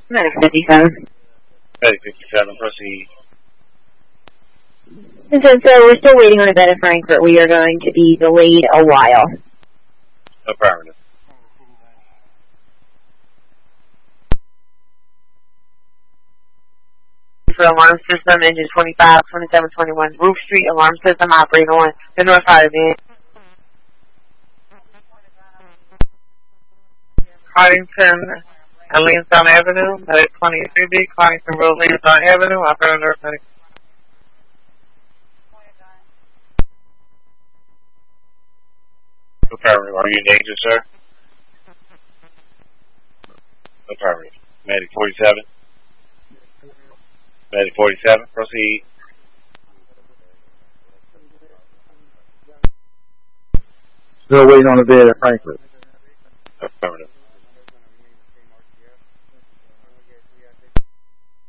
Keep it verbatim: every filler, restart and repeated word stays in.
Medic fifty-seven. Medic fifty-seven, proceed. And so, so we're still waiting on a bed at Frankfurt. We are going to be delayed a while. Affirmative. For alarm system, engine twenty-five, twenty-seven, twenty-one, Roof Street, alarm system operating on the north side of the Cardington and Lansdowne Avenue, Medic twenty-three B, Cardington Road, Lansdowne Avenue, operating north medic. Affirmative. Are you in danger, sir? Affirmative. Medic forty-seven. Medic forty-seven, proceed. Still waiting on the bed at Frankfurt. Affirmative.